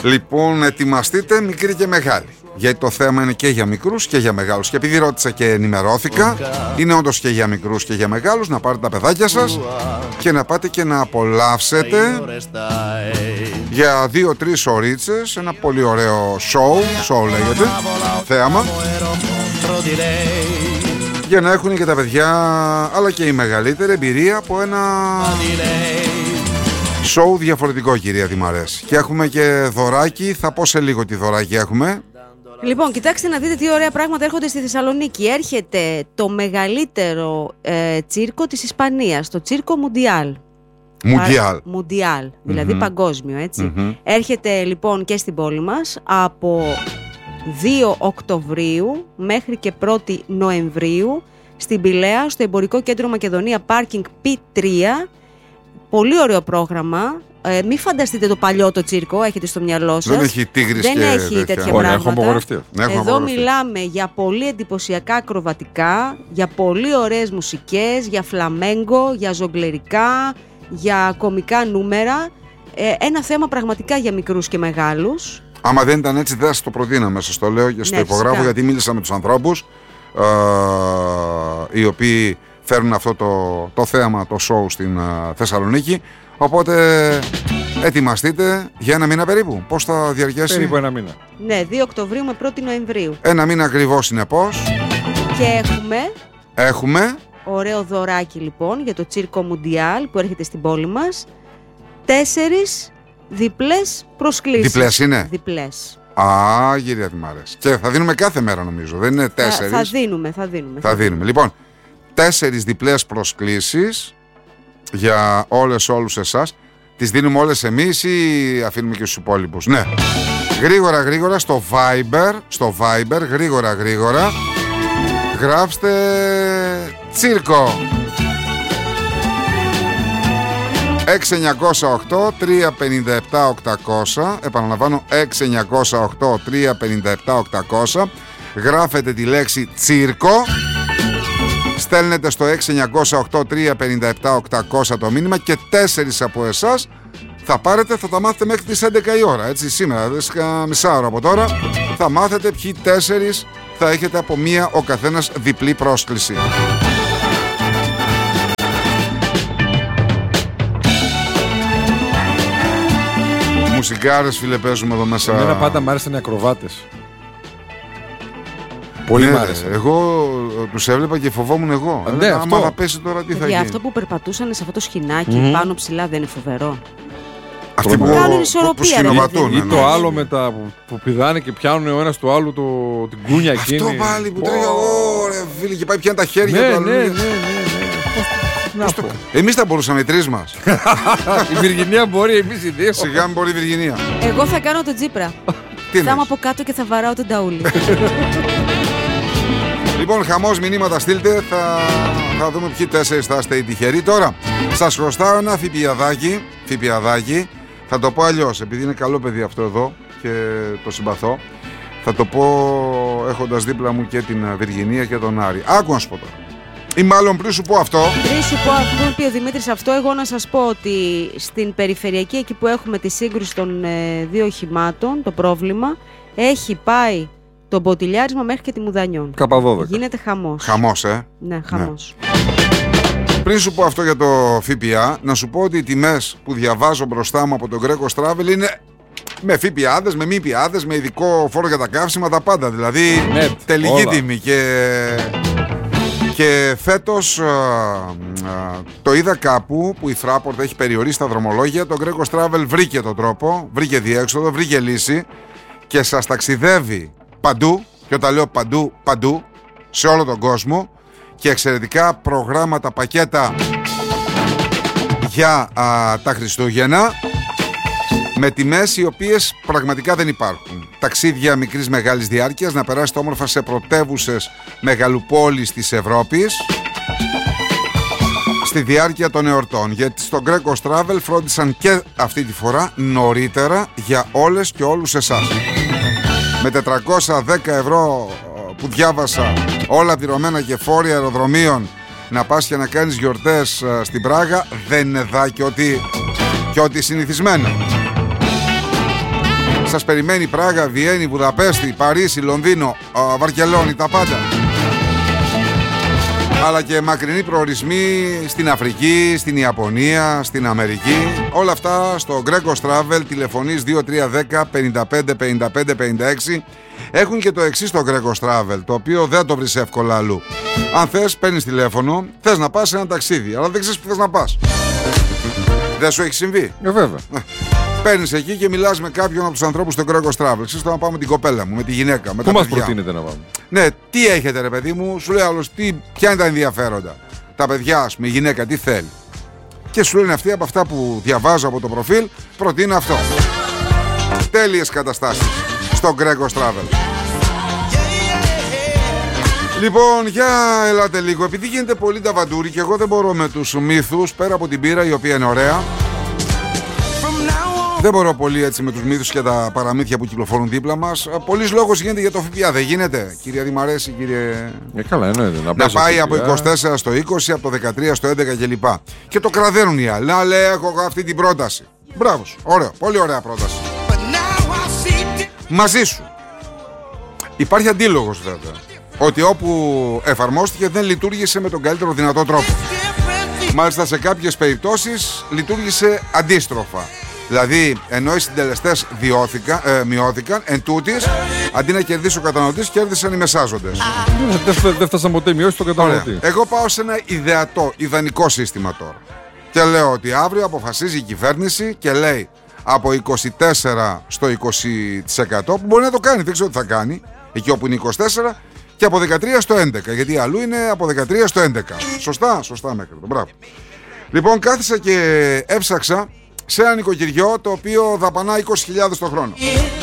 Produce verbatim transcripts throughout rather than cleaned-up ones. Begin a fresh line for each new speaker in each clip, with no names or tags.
Λοιπόν, ετοιμαστείτε μικροί και μεγάλοι. Γιατί το θέμα είναι και για μικρούς και για μεγάλους. Και επειδή ρώτησα και ενημερώθηκα, είναι όντως και για μικρούς και για μεγάλους. Να πάρετε τα παιδάκια σας και να πάτε και να απολαύσετε για δύο-τρεις ωρίτσες ένα πολύ ωραίο show, show λέγεται, θέαμα, για να έχουν και τα παιδιά αλλά και η μεγαλύτερη εμπειρία από ένα show διαφορετικό, κυρία Δημαρές. Και έχουμε και δωράκι, θα πω σε λίγο τι δωράκι έχουμε.
Λοιπόν, κοιτάξτε να δείτε τι ωραία πράγματα έρχονται στη Θεσσαλονίκη. Έρχεται το μεγαλύτερο ε, τσίρκο της Ισπανίας, το τσίρκο Μουντιάλ.
Μουντιάλ.
Μουντιάλ, δηλαδή mm-hmm. παγκόσμιο, έτσι.
Mm-hmm.
Έρχεται λοιπόν και στην πόλη μας από δύο Οκτωβρίου μέχρι και πρώτη Νοεμβρίου στην Πηλαία, στο Εμπορικό Κέντρο Μακεδονία, πάρκινγκ πι τρία. Πολύ ωραίο πρόγραμμα. Ε, μην φανταστείτε το παλιό το τσίρκο, έχετε στο μυαλό σας.
Δεν έχει τίγρης
Δεν
και
έχει τέτοια, τέτοια πράγματα. Εδώ μιλάμε για πολύ εντυπωσιακά ακροβατικά, για πολύ ωραίες μουσικές, για φλαμέγκο, για ζογκλερικά, για κομικά νούμερα. Ε, ένα θέμα πραγματικά για μικρούς και μεγάλους.
Άμα δεν ήταν έτσι, δεν σας το προτείναμε. Σας το λέω και στο ναι, υπογράφω, φυσικά. Γιατί μίλησα με τους ανθρώπους ε, οι οποίοι φέρνουν αυτό το, το θέαμα, το show στην uh, Θεσσαλονίκη. Οπότε ετοιμαστείτε για ένα μήνα περίπου. Πώς θα διαρκέσει?
Περίπου ένα μήνα.
Ναι, δύο Οκτωβρίου με πρώτη Νοεμβρίου.
Ένα μήνα ακριβώς συνεπώς.
Και έχουμε
Έχουμε
ωραίο δωράκι λοιπόν για το τσίρκο Μουντιάλ που έρχεται στην πόλη μας. Τέσσερις διπλές προσκλήσεις.
Διπλές είναι?
Διπλές.
Α, κυρία Δημαρές. Και θα δίνουμε κάθε μέρα νομίζω. Δεν είναι τέσσερις.
Θα, θα δίνουμε, θα δίνουμε.
Θα, θα δίνουμε. δίνουμε. Λοιπόν, τέσσερις διπλές προσκλήσεις για όλες όλους εσάς. Τις δίνουμε όλες εμείς ή αφήνουμε και στους υπόλοιπους? Ναι. Γρήγορα γρήγορα στο Viber, στο Viber, γρήγορα γρήγορα γράψτε τσίρκο έξι εννιά οκτώ τρία πέντε επτά οκτακόσια. Επαναλαμβάνω, έξι εννιά οκτώ τρία πέντε επτά οκτακόσια. Γράφετε τη λέξη τσίρκο, στέλνετε στο έξι εννιά οκτώ τρία πέντε επτά οκτακόσια το μήνυμα και τέσσερις από εσάς θα πάρετε, θα τα μάθετε μέχρι τις έντεκα η ώρα. Έτσι, σήμερα, δέκα μισά ώρα από τώρα, θα μάθετε ποιοι τέσσερις θα έχετε από μία ο καθένας διπλή πρόσκληση. Μουσικάρες, φίλε, παίζουμε εδώ μέσα.
Εμένα πάντα μ' άρεσαν οι ακροβάτες. Πολύ
ναι,
μ' άρεσε.
Εγώ τους έβλεπα και φοβόμουν εγώ.
Ναι,
άμα
αυτό.
θα πέσει τώρα, τι θα
για
γίνει?
αυτό που περπατούσαν σε αυτό το σχοινάκι
Mm-hmm.
πάνω ψηλά δεν είναι φοβερό?
Αυτοί που,
κάνουν
που,
ισορροπία,
που
ρε,
σκηνοβατούν.
Ή
ναι.
το άλλο μετά που, που πηδάνε και πιάνουν ο ένας του άλλου το, την κούνια εκείνη.
Αυτό πάλι που τρέχει, ωραία φίλοι, και πάει πιάνει τα χέρια
Ναι,
του άλλου.
ναι, ναι, ναι, ναι. Να πω.
Εμείς θα μπορούσαμε οι τρεις μας.
Η Βυργινία μπορεί, εμείς οι δύο.
Σιγά μην μπορεί η Βυργινία.
Εγώ θα κάνω τον Τζίπρα.
Τι
θα είμαι από κάτω και θα βαράω τον ταούλι.
Λοιπόν, χαμός, μηνύματα στείλτε. Θα, θα δούμε ποιοι τέσσερις θα είστε οι τυχεροί. Τώρα, σας χρωστάω ένα φιπιαδάκι. Φιπιαδάκι. Θα το πω αλλιώς, επειδή είναι καλό παιδί αυτό εδώ και το συμπαθώ. Θα το πω έχοντας δίπλα μου και την Βυργινία και τον Άρη. Άκου να σου πω τώρα. Ή μάλλον πριν σου πω αυτό.
Πριν σου πω αυτό που πει ο Δημήτρης αυτό, εγώ να σας πω ότι στην περιφερειακή, εκεί που έχουμε τη σύγκρουση των ε, δύο οχημάτων, το πρόβλημα, έχει πάει το μποτιλιάρισμα μέχρι και τη Μουδανιών.
Κάπα δώδεκα.
Γίνεται χαμός.
Χαμός, ε.
Ναι, χαμός.
Ναι. Πριν σου πω αυτό για το ΦΠΑ, να σου πω ότι οι τιμές που διαβάζω μπροστά μου από τον Greco Travel είναι με ΦΠΑδες, με ΜΠΑδες, με ειδικό φόρο για τα καύσιμα, τα πάντα. Δηλαδή,
ναι,
τελική
όλα.
τιμή. Και, και φέτος α, α, το είδα κάπου που η Fraport έχει περιορίσει τα δρομολόγια. Το Greco Travel βρήκε τον τρόπο, βρήκε διέξοδο, βρήκε λύση και σας ταξιδεύει παντού. Και όταν λέω παντού, παντού, σε όλο τον κόσμο. Και εξαιρετικά προγράμματα, πακέτα για α, τα Χριστούγεννα με τιμές οι οποίες πραγματικά δεν υπάρχουν. Ταξίδια μικρής μεγάλης διάρκειας, να περάσετε όμορφα σε πρωτεύουσες μεγαλοπόλεις της Ευρώπης στη διάρκεια των εορτών. Γιατί στο Greco Travel φρόντισαν και αυτή τη φορά νωρίτερα για όλες και όλους εσάς. Με τετρακόσια δέκα ευρώ που διάβασα, όλα πληρωμένα και φόρια αεροδρομίων, να πας και να κάνεις γιορτές στην Πράγα, δεν είναι δά και ό,τι, και ό,τι συνηθισμένο. Σας περιμένει Πράγα, Βιέννη, Βουδαπέστη, Παρίσι, Λονδίνο, Βαρκελόνη, τα πάντα. Αλλά και μακρινοί προορισμοί στην Αφρική, στην Ιαπωνία, στην Αμερική. Όλα αυτά στο Gregos Travel, τηλεφωνείς δύο τρία ένα μηδέν πέντε πέντε πενήντα πέντε πενήντα έξι. Έχουν και το εξής στο Gregos Travel, το οποίο δεν το βρεις εύκολα αλλού. Αν θες, παίρνεις τηλέφωνο, θες να πας σε ένα ταξίδι, αλλά δεν ξέρεις που θες να πας. Δεν σου έχει συμβεί?
Ε, βέβαια.
Παίρνεις εκεί και μιλάς με κάποιον από τους ανθρώπους στο Gregos Travel. Ξέρεις, να πάω με την κοπέλα μου, με τη γυναίκα, με
Πού
τα
μας
παιδιά.
προτείνετε να πάμε?
Ναι, τι έχετε ρε παιδί μου, σου λέει άλλος, τι, ποια είναι τα ενδιαφέροντα. Τα παιδιά, ας πούμε, η γυναίκα τι θέλει. Και σου λένε αυτοί από αυτά που διαβάζω από το προφίλ, προτείνω αυτό. Τέλειες καταστάσεις στο Gregos Travel. Λοιπόν, για ελάτε λίγο. Επειδή γίνεται πολύ ταβαντούρι και εγώ δεν μπορώ με τους μύθους, πέρα από την πύρα η οποία είναι ωραία, δεν μπορώ πολύ έτσι με τους μύθους και τα παραμύθια που κυκλοφορούν δίπλα μας. Πολύς λόγος γίνεται για το ΦΠΑ. Δεν γίνεται, κύριε Δημαρέση, κύριε.
Ε, καλά, εννοείται. Να,
να πάει από είκοσι τέσσερα στο είκοσι, από το δεκατρία στο έντεκα κλπ. Και το κραδένουν οι άλλοι. Να λέει, έχω αυτή την πρόταση. Μπράβο, ωραίο, πολύ ωραία πρόταση. Μαζί σου. Υπάρχει αντίλογος βέβαια. Ότι όπου εφαρμόστηκε δεν λειτουργήσε με τον καλύτερο δυνατό τρόπο. Μάλιστα σε κάποιες περιπτώσεις λειτουργήσε αντίστροφα. Δηλαδή, ενώ οι συντελεστές ε, μειώθηκαν, εν τούτης, αντί να κερδίσει ο καταναλωτής, κέρδισαν οι μεσάζοντες.
Δεν δε φτάσαν ποτέ μειώσει το καταναλωτή.
Εγώ πάω σε ένα ιδεατό, ιδανικό σύστημα τώρα. Και λέω ότι αύριο αποφασίζει η κυβέρνηση και λέει από είκοσι τέσσερα στο είκοσι τοις εκατό, που μπορεί να το κάνει, δεν ξέρω τι θα κάνει, εκεί όπου είναι είκοσι τέσσερα, και από δεκατρία στο έντεκα, γιατί αλλού είναι από δεκατρία στο έντεκα. Σωστά, σωστά μέχρι εδώ, μπράβο. Λοιπόν, κάθισα και έψαξα σε ένα νοικοκυριό το οποίο δαπανά είκοσι χιλιάδες το χρόνο.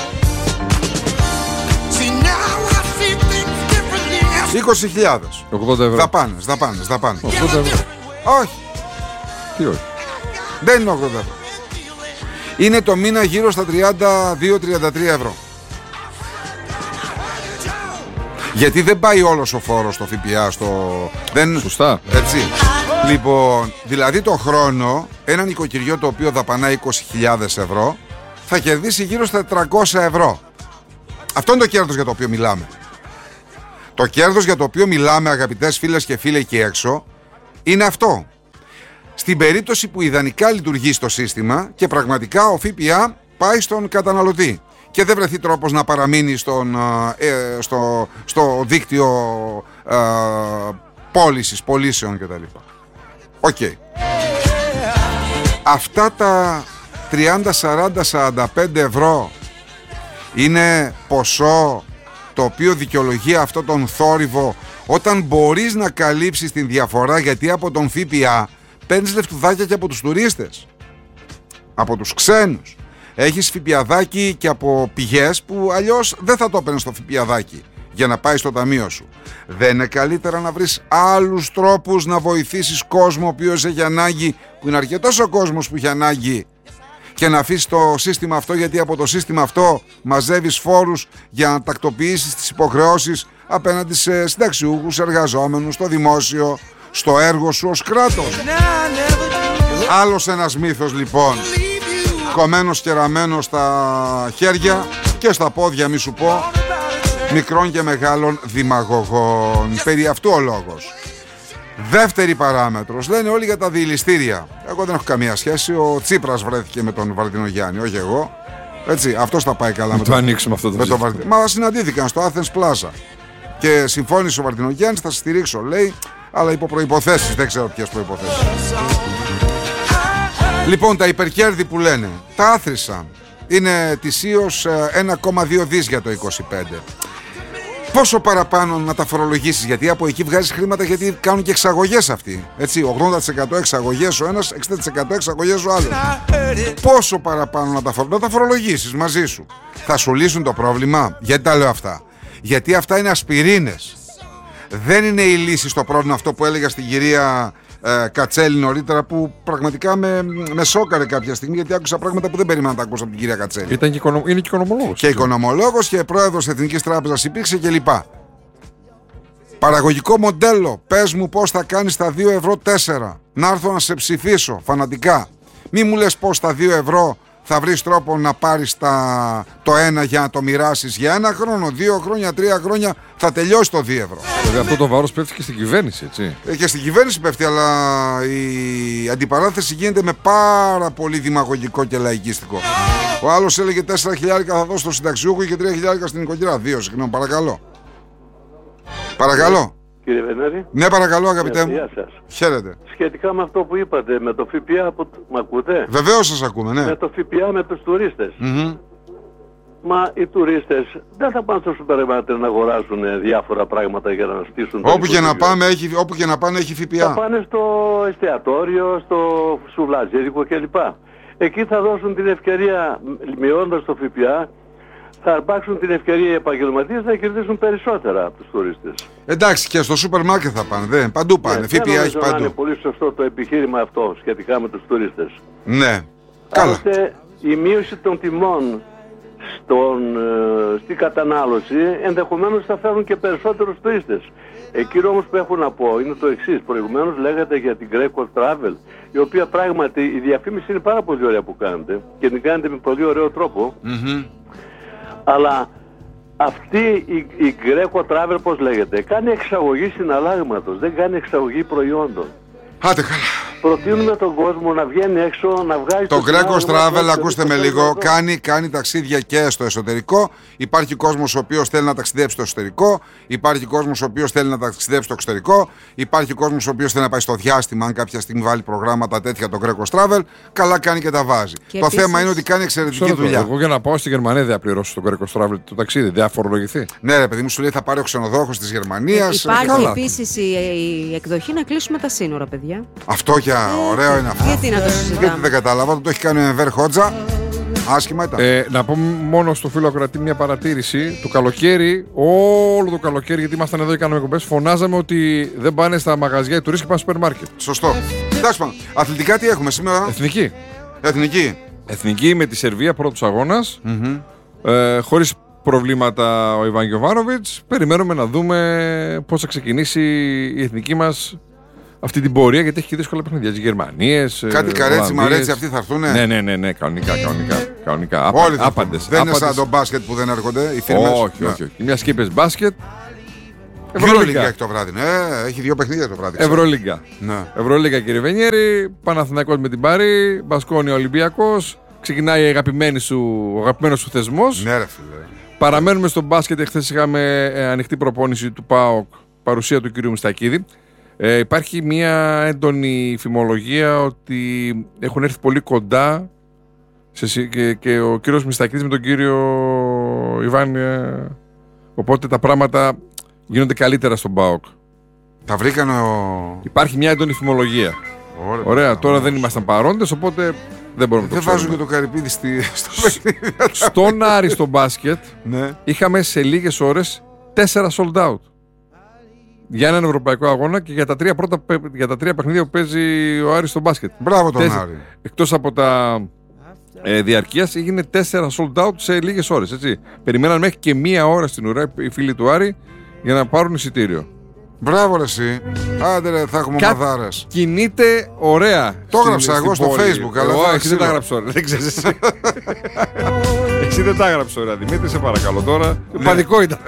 είκοσι χιλιάδες.
ογδόντα ευρώ.
Δαπάνες, δαπάνες, δαπάνες.
ογδόντα ευρώ.
Όχι.
Τι όχι?
Δεν είναι ογδόντα ευρώ. Είναι το μήνα γύρω στα τριάντα δύο με τριάντα τρία ευρώ. Γιατί δεν πάει όλος ο φόρος στο ΦΠΑ στο... Δεν...
Σωστά.
Έτσι. Λοιπόν, δηλαδή το χρόνο ένα νοικοκυριό το οποίο δαπανά είκοσι χιλιάδες ευρώ θα κερδίσει γύρω στα τετρακόσια ευρώ. Αυτό είναι το κέρδος για το οποίο μιλάμε. Το κέρδος για το οποίο μιλάμε, αγαπητές φίλες και φίλοι εκεί έξω, είναι αυτό. Στην περίπτωση που ιδανικά λειτουργεί στο σύστημα και πραγματικά ο ΦΠΑ πάει στον καταναλωτή και δεν βρεθεί τρόπος να παραμείνει στον, ε, στο, στο δίκτυο ε, πώλησης, πωλήσεων κτλ. Οκ. Okay. Αυτά τα τριάντα, σαράντα, σαράντα πέντε ευρώ είναι ποσό το οποίο δικαιολογεί αυτό τον θόρυβο όταν μπορείς να καλύψεις την διαφορά, γιατί από τον ΦΠΑ παίρνεις λεφτουδάκια και από τους τουρίστες, από τους ξένους. Έχεις ΦΠΑδάκι και από πηγές που αλλιώς δεν θα το έπαιρνες το ΦΠΑδάκι για να πάει στο ταμείο σου. Δεν είναι καλύτερα να βρεις άλλους τρόπους να βοηθήσεις κόσμο ο οποίος έχει ανάγκη, που είναι αρκετός ο κόσμος που έχει ανάγκη, και να αφήσεις το σύστημα αυτό, γιατί από το σύστημα αυτό μαζεύεις φόρους για να τακτοποιήσεις τις υποχρεώσεις απέναντι σε συνταξιούχους, εργαζόμενους, στο δημόσιο, στο έργο σου ως κράτος. Άλλος ένας μύθος λοιπόν, κομμένος και ραμμένος στα χέρια και στα πόδια, μη σου πω, μικρών και μεγάλων δημαγωγών. Περί αυτού ο λόγος. Δεύτερη παράμετρος, λένε όλοι για τα διηληστήρια. Εγώ δεν έχω καμία σχέση. Ο Τσίπρας βρέθηκε με τον Βαρδινογιάννη, όχι εγώ. Έτσι, αυτός θα πάει καλά.
Με το ανοίξουμε αυτό το
με τον Βαρδι... Μα συναντήθηκαν στο Athens Plaza και συμφώνησε ο Βαρδινογιάννης, θα στηρίξω, λέει, αλλά υπό προϋποθέσεις. Δεν ξέρω ποιες προϋποθέσεις. Λοιπόν, τα υπερκέρδη που λένε, τα άθροισαν. Είναι ετησίως ένα κόμμα δύο δις για το είκοσι πέντε. Πόσο παραπάνω να τα φορολογήσεις, γιατί από εκεί βγάζεις χρήματα, γιατί κάνουν και εξαγωγές αυτοί. Έτσι, ογδόντα τοις εκατό εξαγωγές ο ένας, εξήντα τοις εκατό εξαγωγές ο άλλος. Πόσο παραπάνω να τα, φορ... να τα φορολογήσεις μαζί σου. Θα σου λύσουν το πρόβλημα? Γιατί τα λέω αυτά? Γιατί αυτά είναι ασπιρίνες. Δεν είναι η λύση στο πρόβλημα αυτό που έλεγα στην κυρία ε, Κατσέλη νωρίτερα, που πραγματικά με, με σόκαρε κάποια στιγμή, γιατί άκουσα πράγματα που δεν περίμενα να τα ακούσω από την κυρία Κατσέλη.
Ήταν και οικονομ... Είναι και οικονομολόγος.
Και οικονομολόγος και πρόεδρος Εθνικής Τράπεζας υπήρξε κλπ. Παραγωγικό μοντέλο. Πες μου πώς θα κάνεις τα δύο ευρώ τέσσερα. Να έρθω να σε ψηφίσω φανατικά. Μη μου λες πώς τα δύο ευρώ θα βρεις τρόπο να πάρεις τα... το ένα για να το μοιράσεις για ένα χρόνο, δύο χρόνια, τρία χρόνια, θα τελειώσει το δύο ευρώ.
Δηλαδή αυτό το βάρος πέφτει και στην κυβέρνηση, έτσι.
Ε, και στην κυβέρνηση πέφτει, αλλά η αντιπαράθεση γίνεται με πάρα πολύ δημαγωγικό και λαϊκίστικο. Ο άλλος έλεγε τέσσερα χιλιάρικα θα δώσω στο συνταξιούχο και τρία χιλιάρικα στην οικογένεια. Δύο, συγγνώμη, παρακαλώ. Παρακαλώ.
Κύριε Βενέρη.
Ναι, παρακαλώ, αγαπητέ μου.
Γεια σας.
Χαίρετε.
Σχετικά με αυτό που είπατε, με το ΦΠΑ, που... μ' ακούτε?
Βεβαίως σας ακούμε, ναι.
Με το ΦΠΑ με τους τουρίστες.
Mm-hmm.
Μα οι τουρίστες δεν θα πάνε στο σούπερ μάρκετ να αγοράσουν διάφορα πράγματα για να στήσουν.
Όπου και να, πάμε, έχει, όπου και να πάνε έχει ΦΠΑ.
Θα πάνε στο εστιατόριο, στο σουβλατζίδικο κλπ. Εκεί θα δώσουν την ευκαιρία, μειώνοντας το ΦΠΑ, θα αρπάξουν την ευκαιρία οι επαγγελματίες να κερδίσουν περισσότερα από τους τουρίστες. Εντάξει, και στο σούπερ μάρκετ θα πάνε, δεν, παντού πάνε. Ναι,
ΦΠΑ έχει παντού.
Είναι πολύ σωστό το επιχείρημα αυτό σχετικά με τους τουρίστες.
Ναι, καλά.
Άλλωστε, η μείωση των τιμών στον, ε, στην κατανάλωση ενδεχομένως θα φέρουν και περισσότερους τουρίστες. Εκείνο όμως που έχω να πω είναι το εξής. Προηγουμένως λέγατε για την Greco Travel, η οποία πράγματι η διαφήμιση είναι πάρα πολύ ωραία που κάνετε και την κάνετε με πολύ ωραίο τρόπο. Mm-hmm. Αλλά αυτή η, η Greco Travel, πώς λέγεται, κάνει εξαγωγή συναλλάγματος, δεν κάνει εξαγωγή προϊόντων.
Άντε καλά.
Προτείνουμε τον κόσμο να βγαίνει έξω, να βγάζει
το Greco Travel, ακούστε με λίγο, κάνει, κάνει ταξίδια και στο εσωτερικό. Υπάρχει κόσμος ο οποίος θέλει να ταξιδέψει στο εσωτερικό. Υπάρχει κόσμος ο οποίος θέλει να ταξιδέψει στο εξωτερικό. Υπάρχει κόσμος ο οποίος θέλει να πάει στο διάστημα. Αν κάποια στιγμή βάλει προγράμματα τέτοια το Greco Travel, καλά κάνει και τα βάζει. Και το επίσης... θέμα είναι ότι κάνει εξαιρετική Ξέρω δουλειά.
Εγώ για να πάω στη Γερμανία δεν θα πληρώσω το Greco Travel το ταξίδι, δεν θα φορολογηθεί.
Ναι, ρε παιδί μου, σου λέει θα πάρει ο ξενοδόχος της Γερμανίας.
Υπάρχει επίσης η, η εκδοχή να κλείσουμε τα σύνορα, παιδιά.
Αυτό για
ε,
ωραίο είναι αυτό.
Γιατί να το συζητάμε.
Γιατί δεν κατάλαβα, το έχει κάνει ο Ενβέρ Χότζα. Άσχημα ήταν.
Ε, να πω μόνο στο φίλο Ακροατή μια παρατήρηση. Το καλοκαίρι, όλο το καλοκαίρι, γιατί ήμασταν εδώ και κάναμε εκπομπές, φωνάζαμε ότι δεν πάνε στα μαγαζιά οι τουρίστες και πάνε στο σούπερ μάρκετ.
Σωστό. Εντάξει πάνω. Αθλητικά τι έχουμε σήμερα?
Εθνική.
Εθνική.
Εθνική με τη Σερβία, πρώτος αγώνας.
Mm-hmm.
Ε, χωρίς προβλήματα ο Ιβάν Γιοβάνοβιτς. Περιμένουμε να δούμε πώς θα ξεκινήσει η εθνική μας αυτή την πορεία, γιατί έχει και δύσκολα παιχνίδια. Τις Γερμανίες.
Κάτι καρέτσι μαρέτσι αυτοί θα έρθουν.
Ναι, ναι, ναι, ναι, κανονικά. κανονικά, κανονικά.
Όλοι
άπαντες.
Δεν
άπαντες.
είναι σαν το μπάσκετ που δεν έρχονται οι φίλοι μας.
Όχι, όχι, όχι. Μια σκήπες μπάσκετ.
Ευρωλίγκα έχει το βράδυ. Ναι, έχει δύο παιχνίδια το βράδυ.
Ευρωλίγκα.
Ναι.
Ευρωλίγκα, κύριε Βενιέρη. Παναθηναϊκός με την Πάρη. Μπασκόνια Ολυμπιακός. Ξεκινάει η αγαπημένη σου, ο αγαπημένος σου θεσμός.
Ναι, ρε φίλε.
Παραμένουμε στο μπάσκετ. Εχθές είχαμε ε, ανοιχτή προπόνηση του ΠΑΟΚ, παρουσία του κυρίου Μιστακίδη. Ε, υπάρχει μια έντονη φημολογία ότι έχουν έρθει πολύ κοντά σε, και, και ο κύριος Μιστακίδης με τον κύριο Ιβάν. Ε, οπότε τα πράγματα γίνονται καλύτερα στον ΠΑΟΚ.
Τα βρήκαν ο...
Υπάρχει μια έντονη φημολογία. Ωραία, Ωραία τώρα ωραία. Δεν ήμασταν παρόντες, οπότε δεν μπορούμε να το ξέρουμε.
Δεν βάζουν και το Καρυπίδη στη... στο παιχνίδι.
Στον Άρη στο μπάσκετ
ναι. Είχαμε
σε λίγες ώρες τέσσερα sold out. Για έναν ευρωπαϊκό αγώνα και για τα τρία, πρώτα, για τα τρία παιχνίδια που παίζει ο Άρης στο μπάσκετ.
Μπράβο τον Άρη.
Εκτός από τα ε, διαρκείας έγινε τέσσερα sold out σε λίγες ώρες. Έτσι. Περιμέναν μέχρι και μία ώρα στην ουρά οι φίλοι του Άρη για να πάρουν εισιτήριο.
Μπράβο ρε εσύ. Άντε ρε, θα έχουμε μαδάρες.
Κινείται ωραία.
Το έγραψα εγώ στο Facebook. Αλλά
εγώ, εσύ δεν τα έγραψε ωραία. Δεν ξέρεις εσύ. Εσύ δεν τα έγραψε ωραία. Δημήτρη, σε παρακαλώ τώρα. Πανικό ήταν.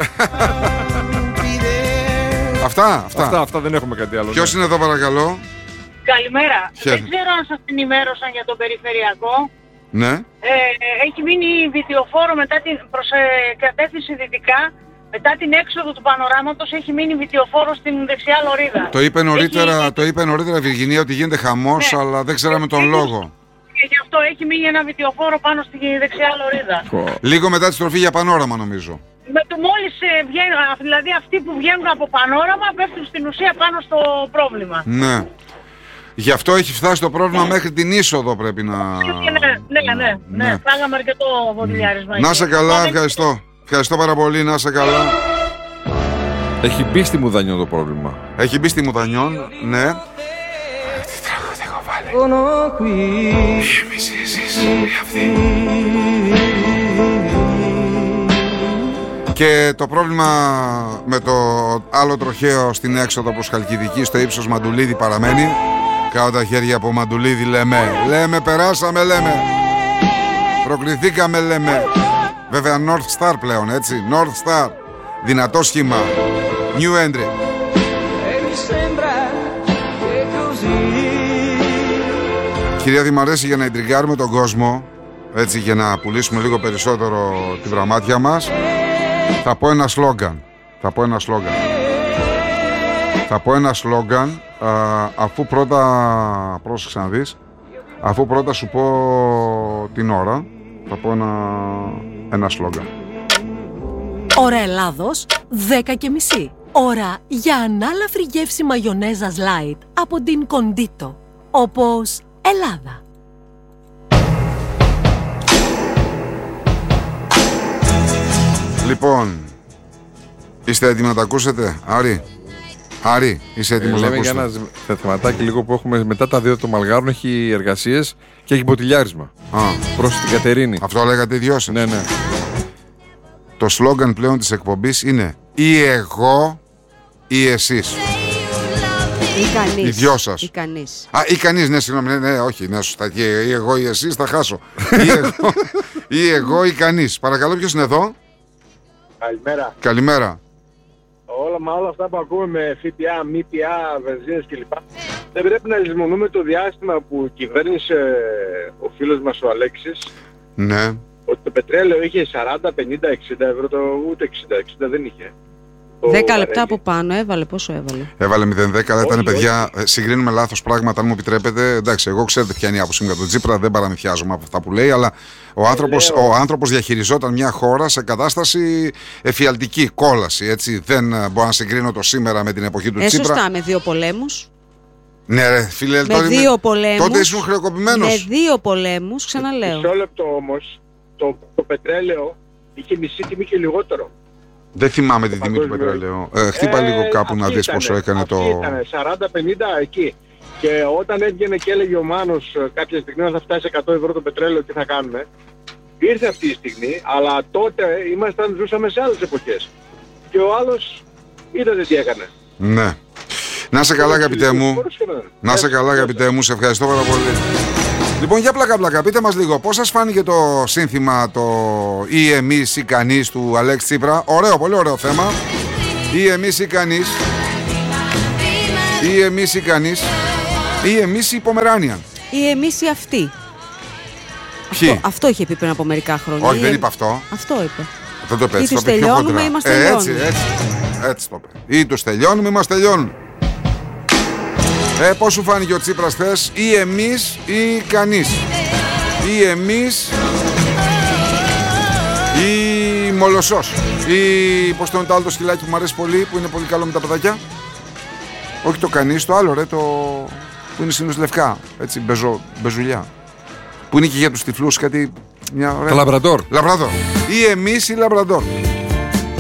Αυτά, αυτά.
αυτά, αυτά δεν έχουμε κάτι άλλο.
Ποιος ναι. είναι εδώ παρακαλώ?
Καλημέρα.
Χαίρε.
Δεν ξέρω αν σας ενημέρωσαν για το περιφερειακό.
Ναι.
Ε, έχει μείνει βιτιοφόρο μετά την προς ε, κατεύθυνση δυτικά. Μετά την έξοδο του πανοράματος έχει μείνει βιτιοφόρο στην δεξιά λωρίδα.
Το είπε νωρίτερα, έχει... το είπε νωρίτερα η Βιργινία ότι γίνεται χαμός, ναι. αλλά δεν ξέραμε τον έχει... λόγο.
Και γι' αυτό έχει μείνει ένα βιτιοφόρο πάνω στη δεξιά λωρίδα.
Λίγο μετά τη στροφή για πανόραμα νομίζω.
Με το μόλις ε, βγαίνουν, δηλαδή αυτοί που βγαίνουν από πανόραμα πέφτουν στην ουσία πάνω στο πρόβλημα.
Ναι. Γι' αυτό έχει φτάσει το πρόβλημα μέχρι την είσοδο πρέπει να...
Ναι, ναι, ναι, ναι. ναι. Φάγαμε αρκετό βοτιλιάρισμα.
Να σε καλά, ευχαριστώ. Ευχαριστώ πάρα πολύ, να σε καλά.
Έχει μπει στη Μουδανιών το πρόβλημα.
Έχει μπει στη Μουδανιών, ναι. Τι τραγούδι έχω βάλει. Εμείς εσείς, αυτή. Και το πρόβλημα με το άλλο τροχαίο στην έξοδο προς Χαλκιδική στο ύψος Μαντουλίδη παραμένει. Κάτω τα χέρια από Μαντουλίδη λέμε. Λέμε, περάσαμε, λέμε. Προκριθήκαμε, λέμε. Βέβαια North Star πλέον, έτσι. North Star. Δυνατό σχήμα. New entry. Κυρία Δημαρέση, για να ιντριγκάρουμε τον κόσμο, έτσι, για να πουλήσουμε λίγο περισσότερο τη βραμάτια μας, θα πω ένα σλόγγαν. Θα πω ένα σλόγγαν. Θα πω ένα σλόγγαν, α, αφού πρώτα, πρόσεξε να δεις, αφού πρώτα σου πω την ώρα, θα πω ένα, ένα σλόγγαν.
Ώρα Ελλάδος, δέκα και μισή. Ώρα για ανάλαφρη γεύση μαγιονέζας light από την Κοντίτο. Όπως Ελλάδα.
Λοιπόν, είστε έτοιμοι να τα ακούσετε, Άρη? Άρη, είσαι έτοιμος
ε,
να
λέμε
ακούσετε?
για ένα θεματάκι λίγο που έχουμε μετά τα δύο των Μαλγάρων, έχει εργασίες και έχει μποτιλιάρισμα.
Α,
Προς την Κατερίνη.
αυτό λέγατε οι δυο σας.
Ναι, ναι.
Το σλόγγαν πλέον της εκπομπής είναι ή εγώ ή εσείς.
Ή κανείς.
Οι δυο σας.
Ή κανείς.
Α, ή κανείς, ναι, συγγνώμη, ναι, ναι, όχι, ναι, σωστά. Και ή εγώ ή εσείς θα χάσω. ή, εγώ, ή εγώ ή κανείς. Παρακαλώ, ποιος είναι εδώ?
Καλημέρα.
Καλημέρα.
Όλα, μα όλα αυτά που ακούμε με ΦΠΑ, ΜΠΑ, βενζίνες κλπ. Δεν πρέπει να λησμονούμε το διάστημα που κυβέρνησε ο φίλος μας ο Αλέξης,
Ναι.
ότι το πετρέλαιο είχε σαράντα, πενήντα, εξήντα ευρώ, το ούτε εξήντα, εξήντα δεν είχε. Το
Δέκα λεπτά
βαρέλι.
από πάνω έβαλε. Πόσο έβαλε?
Έβαλε μηδέν δέκα, αλλά
Όχι,
ήταν παιδιά. ε, Συγκρίνουμε λάθος πράγματα, αν μου επιτρέπετε. Εντάξει, εγώ ξέρετε ποια είναι η άποψή μου για τον Τσίπρα, δεν παραμυθιάζομαι από αυτά που λέει, αλλά ο άνθρωπος,
λέω.
ο άνθρωπος διαχειριζόταν μια χώρα σε κατάσταση εφιαλτική, κόλαση. Έτσι. Δεν ε, μπορώ να συγκρίνω το σήμερα με την εποχή του
Ε,
Τσίπρα.
σωστά, με δύο πολέμους.
Ναι, ρε, φίλε,
Με
τότε,
δύο πολέμους.
τότε ήσουν χρεοκοπημένος.
Με δύο πολέμους, ξαναλέω.
Μισό λεπτό όμως, το, το πετρέλαιο είχε μισή τιμή και λιγότερο.
Δεν θυμάμαι την τιμή του
παγκόσμιο.
πετρελαίου. Ε, χτύπα
Ε,
λίγο κάπου να
αυτή
δεις
ήτανε,
πόσο έκανε
αυτή
το.
Ήτανε, σαράντα πενήντα εκεί. Και όταν έβγαινε και έλεγε ο Μάνος ε, κάποια στιγμή όταν θα φτάσει εκατό ευρώ το πετρέλαιο, τι θα κάνουμε. Ήρθε αυτή η στιγμή, αλλά τότε ήμασταν, ζούσαμε σε άλλες εποχές. Και ο άλλος είδατε τι έκανε.
Ναι. Να είσαι καλά, αγαπητέ μου.
Μπορούσε να-
Να είσαι καλά, αγαπητέ μου. Σε ευχαριστώ πάρα πολύ. Λοιπόν, για πλάκα πλάκα, πείτε μας λίγο πώς σας φάνηκε το σύνθημα, το ή εμείς ή κανείς του Αλέξη Τσίπρα? Ωραίο, πολύ ωραίο θέμα. Ή εμείς ή κανείς. Ή εμείς ή κανείς. Ή εμείς ή Πομεράνιαν.
Ή εμείς ή αυτοί.
Ποιοι?
Αυτό, αυτό είχε πει πριν από μερικά χρόνια.
Όχι,
Ή
δεν
εμ-
είπα αυτό.
Αυτό είπε.
Δεν το είπε έτσι,
Ή
το
τους
είπε πιο
τελειώνουμε
χοντρά.
ή μας
Ε, έτσι,
τελειώνουν.
έτσι. Έτσι το είπε. Ή τους τελειώνουμε ή μας τελειώνουν. Ε, πώς σου φάνηκε ο Τσίπρας θες? Ή εμείς ή κανείς. Ή εμείς ή Μολοσσός. Ή πώς το είναι το άλλο το σκυλάκι που μου αρέσει πολύ, που είναι πολύ καλό με τα παιδάκια? Όχι το κανείς, το άλλο ρε, το που είναι συνήθως λευκά, έτσι, μπεζο, μπεζουλιά. Που είναι και για τους τυφλούς κάτι, μια ωραία...
Το Λαμπραντόρ.
Λαμπραδόρ. Ή εμείς ή Λαμπραδόρ.